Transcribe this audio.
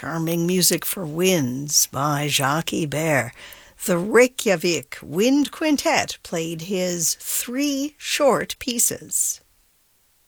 charming music for winds by Jacques Ibert. The Reykjavik Wind Quintet played his 3 short pieces.